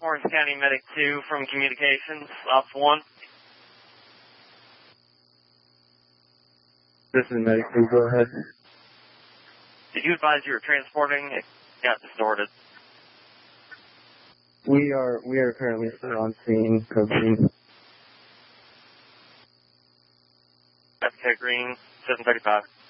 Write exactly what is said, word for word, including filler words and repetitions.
Orange County Medic two from Communications, Ops one. This is Medic two, go ahead. Did you advise you were transporting? It got distorted. We are we are currently still on scene, covering. F K Green, seven thirty-five.